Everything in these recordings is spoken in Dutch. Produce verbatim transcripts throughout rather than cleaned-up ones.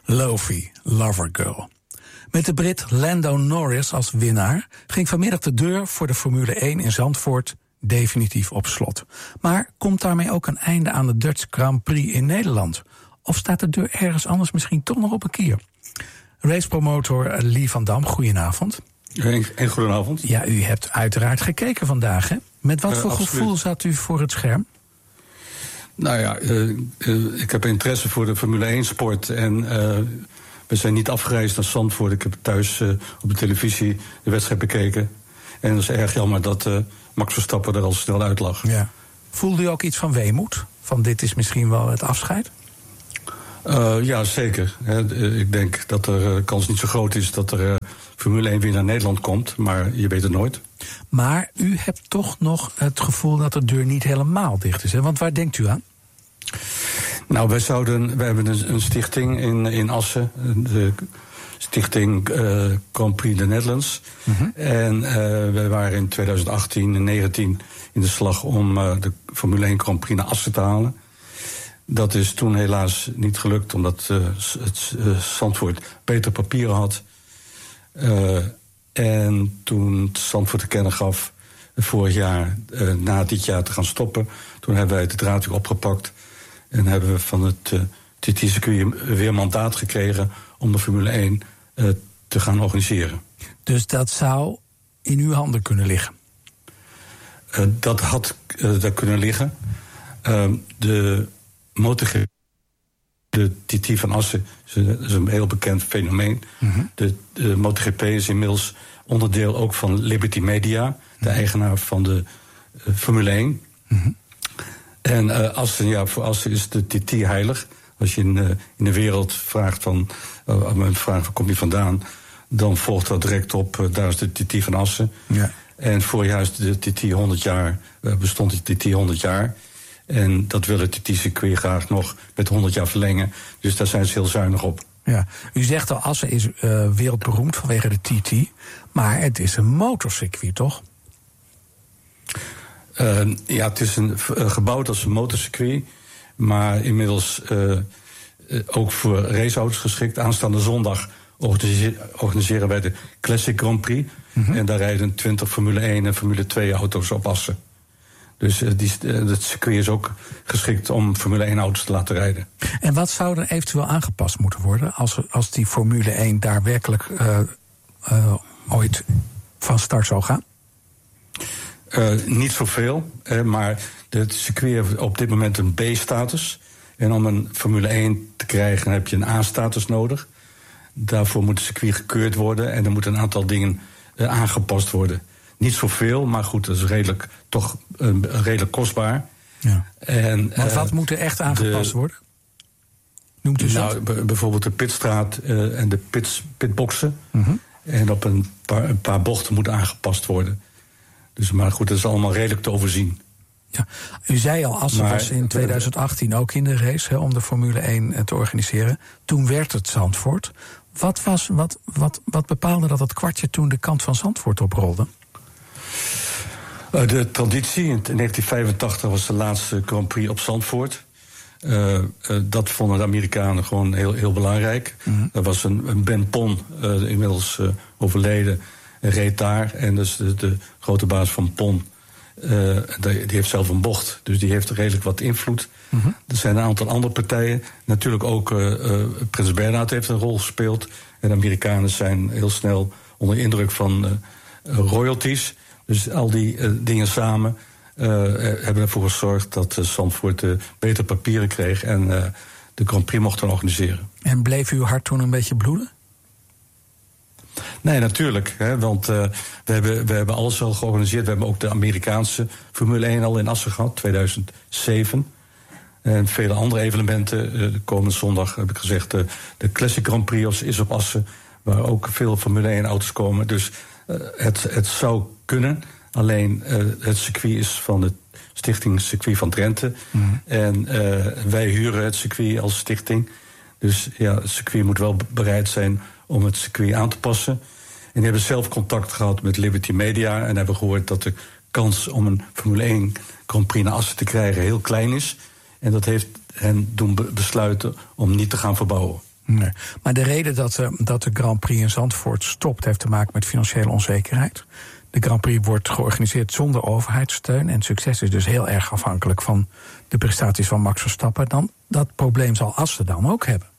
Lofi, Lover Girl. Met de Brit Lando Norris als winnaar ging vanmiddag de deur voor de Formule één in Zandvoort definitief op slot. Maar komt daarmee ook een einde aan de Dutch Grand Prix in Nederland? Of staat de deur ergens anders misschien toch nog op een kier? Racepromotor Lee van Dam, goedenavond. En goedenavond. Ja, u hebt uiteraard gekeken vandaag, hè? Met wat uh, voor absoluut. gevoel zat u voor het scherm? Nou ja, uh, uh, ik heb interesse voor de Formule één sport en uh, we zijn niet afgereisd naar Zandvoort. Ik heb thuis uh, op de televisie de wedstrijd bekeken. En het is erg jammer dat uh, Max Verstappen er al snel uit lag. Ja. Voelde u ook iets van weemoed? Van dit is misschien wel het afscheid? Uh, ja, zeker. He, ik denk dat de uh, kans niet zo groot is dat er uh, Formule één weer naar Nederland komt, maar je weet het nooit. Maar u hebt toch nog het gevoel dat de deur niet helemaal dicht is, hè? Want waar denkt u aan? Nou, wij zouden, wij hebben een, een stichting in, in Assen, de stichting uh, Grand Prix de Netherlands. Mm-hmm. En uh, wij waren in twintig achttien en negentien in de slag om uh, de Formule één Grand Prix naar Assen te halen. Dat is toen helaas niet gelukt, omdat uh, het uh, Zandvoort beter papieren had. Uh, en toen Zandvoort te kennen gaf uh, vorig jaar, uh, na dit jaar te gaan stoppen, toen hebben wij de draad weer opgepakt en hebben we van het uh, T T-circuit weer mandaat gekregen om de Formule één uh, te gaan organiseren. Dus dat zou in uw handen kunnen liggen? Uh, dat had uh, daar kunnen liggen. Uh, de MotoGP, de T T van Assen, is een heel bekend fenomeen. Mm-hmm. De, de MotoGP is inmiddels onderdeel ook van Liberty Media, mm-hmm. de eigenaar van de uh, Formule één. Mm-hmm. En uh, Assen, ja, voor Assen is de T T heilig. Als je in, uh, in de wereld vraagt van, uh, men vraagt waar kom je vandaan, dan volgt dat direct op, uh, daar is de T T van Assen. Ja. En vorig jaar is de T T honderd jaar, uh, bestond de T T honderd jaar. En dat wil het T T-circuit graag nog met honderd jaar verlengen. Dus daar zijn ze heel zuinig op. Ja, u zegt al, Assen is uh, wereldberoemd vanwege de T T. Maar het is een motorcircuit, toch? Uh, ja, het is een, uh, gebouwd als een motorcircuit. Maar inmiddels uh, uh, ook voor raceauto's geschikt. Aanstaande zondag organiseren wij de Classic Grand Prix. Mm-hmm. En daar rijden twintig Formule één en Formule twee auto's op Assen. Dus uh, die, uh, het circuit is ook geschikt om Formule één auto's te laten rijden. En wat zou er eventueel aangepast moeten worden als, als die Formule één daar werkelijk uh, uh, ooit van start zou gaan? Uh, niet zoveel, uh, maar het circuit heeft op dit moment een B-status. En om een Formule één te krijgen heb je een A-status nodig. Daarvoor moet het circuit gekeurd worden en er moeten een aantal dingen uh, aangepast worden. Niet zoveel, maar goed, dat is redelijk, toch uh, redelijk kostbaar. Ja. En, Want wat uh, moet er echt aangepast de, worden? Noemt u nou, b- bijvoorbeeld de pitstraat uh, en de pits, pitboxen. Mm-hmm. En op een paar, een paar bochten moet aangepast worden. Dus, maar goed, dat is allemaal redelijk te overzien. Ja. U zei al, Assen maar, was in twintig achttien ook in de race, hè, om de Formule één te organiseren. Toen werd het Zandvoort. Wat, was, wat, wat, wat bepaalde dat het kwartje toen de kant van Zandvoort oprolde? De traditie, in negentien vijfentachtig was de laatste Grand Prix op Zandvoort. Uh, uh, dat vonden de Amerikanen gewoon heel, heel belangrijk. Mm-hmm. Er was een, een Ben Pon, uh, inmiddels uh, overleden, reed daar. En dus de, de grote baas van Pon, uh, die heeft zelf een bocht. Dus die heeft redelijk wat invloed. Mm-hmm. Er zijn een aantal andere partijen. Natuurlijk ook uh, uh, Prins Bernhard heeft een rol gespeeld. En de Amerikanen zijn heel snel onder indruk van uh, royalties. Dus al die uh, dingen samen uh, hebben ervoor gezorgd dat uh, Zandvoort uh, beter papieren kreeg en uh, de Grand Prix mocht dan organiseren. En bleef uw hart toen een beetje bloeden? Nee, natuurlijk. Hè, want uh, we, hebben, we hebben alles al georganiseerd. We hebben ook de Amerikaanse Formule één al in Assen gehad, tweeduizend zeven. En vele andere evenementen. Uh, de komende zondag heb ik gezegd, uh, de Classic Grand Prix is op Assen, waar ook veel Formule één auto's komen. Dus uh, het, het zou kunnen. Alleen uh, het circuit is van de stichting Circuit van Drenthe. Mm. En uh, wij huren het circuit als stichting. Dus ja, het circuit moet wel bereid zijn om het circuit aan te passen. En die hebben zelf contact gehad met Liberty Media en hebben gehoord dat de kans om een Formule één Grand Prix naar Assen te krijgen heel klein is. En dat heeft hen doen besluiten om niet te gaan verbouwen. Nee. Maar de reden dat, uh, dat de Grand Prix in Zandvoort stopt heeft te maken met financiële onzekerheid. De Grand Prix wordt georganiseerd zonder overheidssteun. En succes is dus heel erg afhankelijk van de prestaties van Max Verstappen. Dan, dat probleem zal Assen dan ook hebben.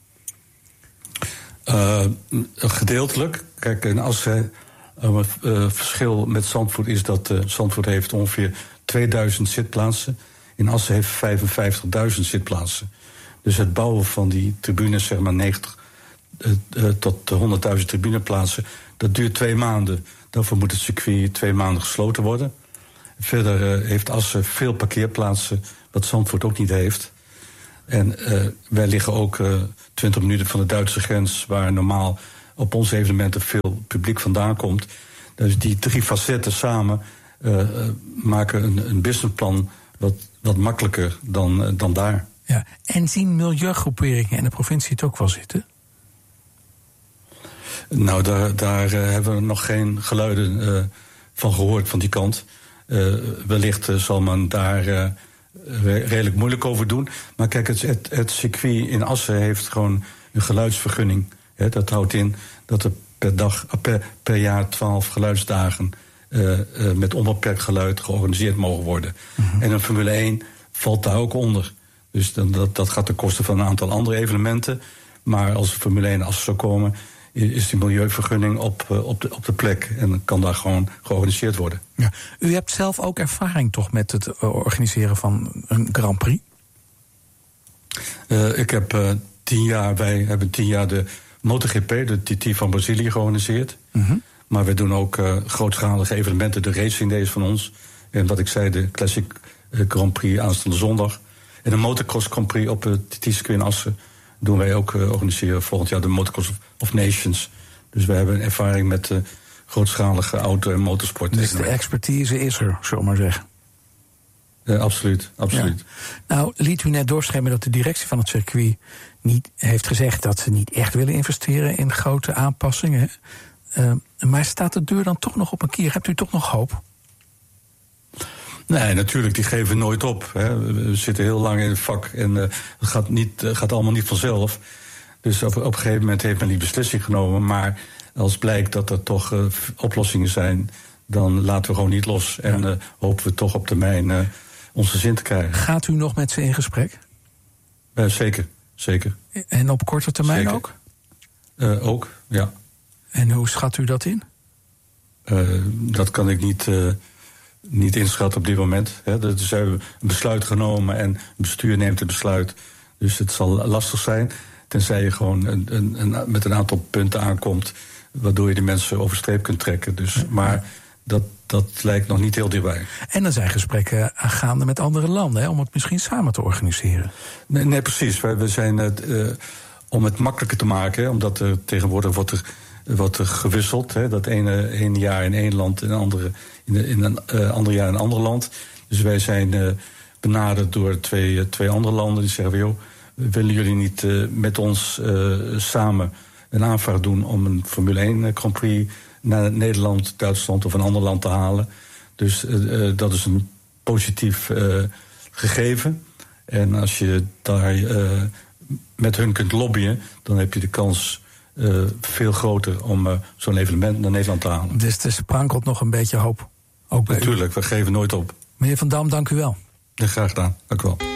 Uh, gedeeltelijk. Kijk, in Assen, uh, het uh, verschil met Zandvoort is dat uh, Zandvoort heeft ongeveer tweeduizend zitplaatsen. In Assen heeft vijfenvijftigduizend zitplaatsen. Dus het bouwen van die tribunes, zeg maar negentig uh, uh, tot honderdduizend tribuneplaatsen, dat duurt twee maanden. Daarvoor moet het circuit twee maanden gesloten worden. Verder uh, heeft Assen veel parkeerplaatsen, wat Zandvoort ook niet heeft. En uh, wij liggen ook uh, twintig minuten van de Duitse grens, waar normaal op onze evenementen veel publiek vandaan komt. Dus die drie facetten samen uh, uh, maken een, een businessplan wat, wat makkelijker dan, uh, dan daar. Ja. En zien milieugroeperingen en de provincie het ook wel zitten? Nou, daar, daar uh, hebben we nog geen geluiden uh, van gehoord van die kant. Uh, wellicht uh, zal men daar uh, redelijk moeilijk over doen. Maar kijk, het, het, het circuit in Assen heeft gewoon een geluidsvergunning. He, dat houdt in dat er per, dag, per, per jaar twaalf geluidsdagen uh, uh, met onbeperkt geluid georganiseerd mogen worden. Mm-hmm. En een Formule één valt daar ook onder. Dus dan, dat, dat gaat ten koste van een aantal andere evenementen. Maar als de Formule één in Assen zou komen, is die milieuvergunning op, op, de, op de plek en kan daar gewoon georganiseerd worden. Ja. U hebt zelf ook ervaring toch met het organiseren van een Grand Prix? Uh, ik heb uh, tien jaar, wij hebben tien jaar de MotoGP, de T T van Brazilië, georganiseerd. Mm-hmm. Maar we doen ook uh, grootschalige evenementen, de racing days van ons. En wat ik zei, de Classic Grand Prix aanstaande zondag. En de Motocross Grand Prix op het T T-circuit in Assen doen wij ook uh, organiseren volgend jaar de Motocross of Nations. Dus we hebben ervaring met uh, grootschalige auto- en motorsport. Dus de expertise is er, zullen we maar zeggen. Uh, absoluut, absoluut. Ja. Nou, liet u net doorschemeren dat de directie van het circuit niet heeft gezegd dat ze niet echt willen investeren in grote aanpassingen. Uh, maar staat de deur dan toch nog op een kier? Hebt u toch nog hoop? Nee, natuurlijk, die geven nooit op. Hè. We zitten heel lang in het vak en uh, het gaat, niet, uh, gaat allemaal niet vanzelf. Dus op, op een gegeven moment heeft men die beslissing genomen. Maar als blijkt dat er toch uh, oplossingen zijn, dan laten we gewoon niet los. En ja. uh, hopen we toch op termijn uh, onze zin te krijgen. Gaat u nog met ze in gesprek? Uh, zeker, zeker. En op korte termijn zeker. ook? Uh, ook, ja. En hoe schat u dat in? Uh, dat kan ik niet... Uh, Niet inschatten op dit moment. Hè. Er is een besluit genomen en het bestuur neemt het besluit. Dus het zal lastig zijn. Tenzij je gewoon een, een, een, met een aantal punten aankomt, waardoor je de mensen over streep kunt trekken. Dus, maar dat, dat lijkt nog niet heel dichtbij. En er zijn gesprekken gaande met andere landen, hè, om het misschien samen te organiseren. Nee, nee precies. We, we zijn het, uh, om het makkelijker te maken, hè, omdat er tegenwoordig wordt er, wordt er gewisseld. Hè, dat ene, ene jaar in één land en andere in, de, in een uh, ander jaar in een ander land. Dus wij zijn uh, benaderd door twee, uh, twee andere landen die zeggen: joh, willen jullie niet uh, met ons uh, samen een aanvraag doen om een Formule één Grand Prix naar Nederland, Duitsland of een ander land te halen? Dus uh, uh, dat is een positief uh, gegeven. En als je daar uh, met hun kunt lobbyen, dan heb je de kans Uh, veel groter om uh, zo'n evenement naar Nederland te halen. Dus er sprankelt nog een beetje hoop. Ook bij Natuurlijk, u. We geven nooit op. Meneer Van Dam, dank u wel. Ja, graag gedaan, dank u wel.